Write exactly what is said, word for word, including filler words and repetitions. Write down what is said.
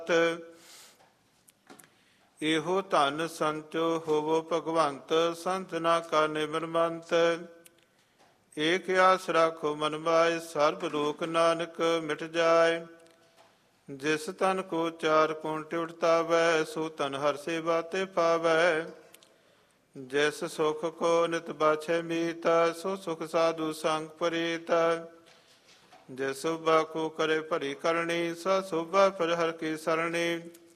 ਇਹੋ ਧਨ ਸੰਚੋ ਹੋਵੋ ਭਗਵੰਤ, ਸੰਤ ਨਾ ਕਾ ਨਿਮਰਮੰਤ। ਏਕ ਆਸ ਰਾਖੋ ਮਨ ਮਾਇ, ਸਰਬ ਰੋਗ ਨਾਨਕ ਮਿਟ ਜਾਏ। ਜਿਸ ਤਨ ਕੋ ਚਾਰ ਕੁੰਟ ਉਠਤਾਵੈ, ਸੋ ਤਨ ਹਰ ਸੇਵਾ ਤੇ ਪਾਵੈ। ਜਿਸ ਸੁਖ ਕੋ ਨਿਤ ਬਾਛੈ ਮੀਤ, ਸੋ ਸੁਖ ਸਾਧੂ ਸੰਗ ਪ੍ਰੀਤ। ਜਿਸ ਸੋਭਾ ਕੋ ਕਰੇ ਭਰੀ ਕਰਨੀ, ਸੋ ਸੋਭਾ ਫਿਰ ਹਰ ਕੀ ਸਰਣੀ।